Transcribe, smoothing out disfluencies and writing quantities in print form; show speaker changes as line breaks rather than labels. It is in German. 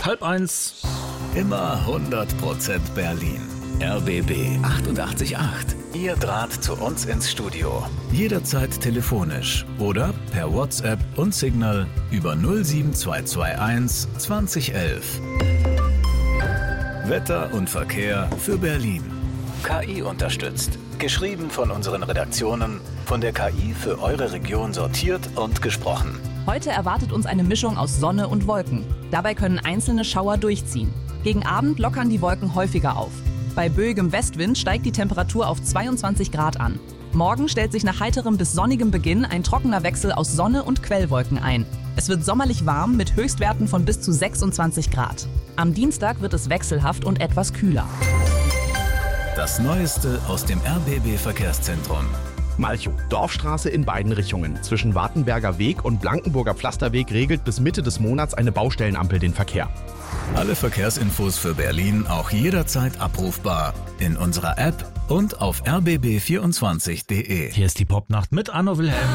12:30.
Immer 100% Berlin. RBB 88.8. Ihr Draht zu uns ins Studio. Jederzeit telefonisch oder per WhatsApp und Signal über 07221 2011. Wetter und Verkehr für Berlin. KI unterstützt. Geschrieben von unseren Redaktionen, von der KI für eure Region sortiert und gesprochen.
Heute erwartet uns eine Mischung aus Sonne und Wolken. Dabei können einzelne Schauer durchziehen. Gegen Abend lockern die Wolken häufiger auf. Bei böigem Westwind steigt die Temperatur auf 22 Grad an. Morgen stellt sich nach heiterem bis sonnigem Beginn ein trockener Wechsel aus Sonne und Quellwolken ein. Es wird sommerlich warm mit Höchstwerten von bis zu 26 Grad. Am Dienstag wird es wechselhaft und etwas kühler.
Das Neueste aus dem RBB-Verkehrszentrum.
Malchow, Dorfstraße in beiden Richtungen. Zwischen Wartenberger Weg und Blankenburger Pflasterweg regelt bis Mitte des Monats eine Baustellenampel den Verkehr.
Alle Verkehrsinfos für Berlin auch jederzeit abrufbar in unserer App und auf rbb24.de.
Hier ist die Popnacht mit Anno Wilhelm.